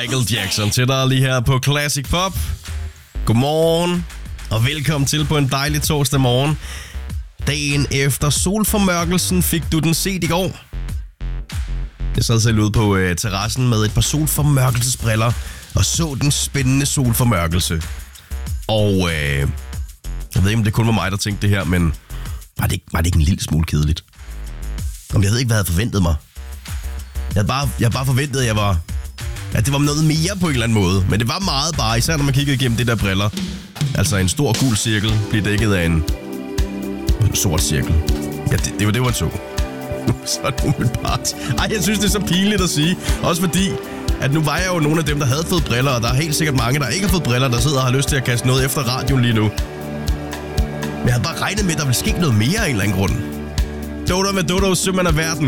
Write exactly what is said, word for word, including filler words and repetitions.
Michael Jackson til dig lige her på Classic Pop. Godmorgen, og velkommen til på en dejlig torsdag morgen. Dagen efter solformørkelsen fik du den set i går. Jeg sad selv ude på øh, terrassen med et par solformørkelsesbriller og så den spændende solformørkelse. Og øh, jeg ved ikke, om det kun var mig, der tænkte det her, men var det, ikke, var det ikke en lille smule kedeligt? Om jeg ved ikke, hvad jeg havde forventet mig. Jeg havde bare, jeg havde bare forventet, at jeg var... at det var noget mere på en eller anden måde. Men det var meget bare, især når man kiggede igennem det der briller. Altså en stor gul cirkel bliver dækket af en, en sort cirkel. Ja, det, det var det, man så. Så er det umiddelbart. Ej, jeg synes, det er så pinligt at sige. Også fordi, at nu var jeg jo nogle af dem, der havde fået briller, og der er helt sikkert mange, der ikke har fået briller, der sidder og har lyst til at kaste noget efter radioen lige nu. Men jeg havde bare regnet med, at der ville ske noget mere af en eller anden grund. Dodo med Dodo, sømand af verden.